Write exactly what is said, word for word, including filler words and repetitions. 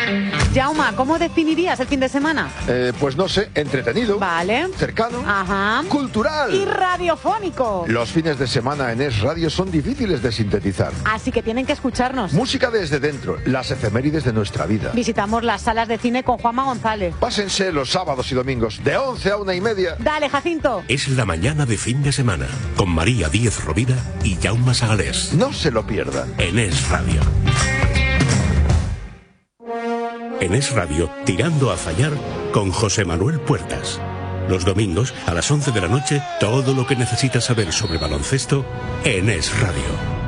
Jauma, ¿cómo definirías el fin de semana? Eh, pues no sé, entretenido. Vale. Cercano. Ajá. Cultural. Y radiofónico. Los fines de semana en Es Radio son difíciles de sintetizar. Así que tienen que escucharnos. Música desde dentro, las efemérides de nuestra vida. Visitamos las salas de cine con Juanma González. Pásense los sábados y domingos, de once a una y media. Dale, Jacinto. Es la mañana de fin de semana, con María Díez Rovira y Jaume Sagalés. No se lo pierdan. En Es Radio. En Es Radio, Tirando a Fallar, con José Manuel Puertas. Los domingos, a las once de la noche, todo lo que necesitas saber sobre baloncesto, en Es Radio.